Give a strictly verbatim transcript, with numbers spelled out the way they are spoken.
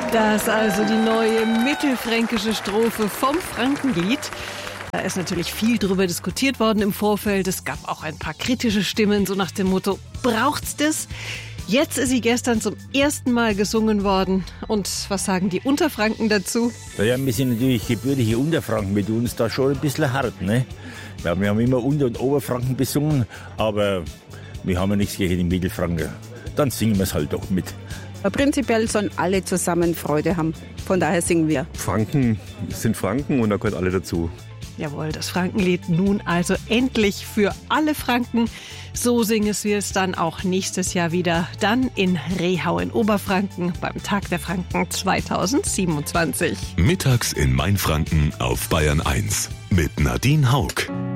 Das also die neue mittelfränkische Strophe vom Frankenlied. Da ist natürlich viel drüber diskutiert worden im Vorfeld. Es gab auch ein paar kritische Stimmen, so nach dem Motto, braucht's das? Jetzt ist sie gestern zum ersten Mal gesungen worden. Und was sagen die Unterfranken dazu? Naja, wir sind natürlich gebürtige Unterfranken, mit uns da schon ein bisschen hart, ne? Ja, wir haben immer Unter- und Oberfranken besungen, aber wir haben ja nichts gegen die Mittelfranken. Dann singen wir es halt doch mit. Prinzipiell sollen alle zusammen Freude haben. Von daher singen wir. Franken sind Franken und da gehört alle dazu. Jawohl, das Frankenlied nun also endlich für alle Franken. So singen wir es dann auch nächstes Jahr wieder. Dann in Rehau in Oberfranken beim Tag der Franken zweitausendsiebenundzwanzig. Mittags in Mainfranken auf Bayern eins mit Nadine Haug.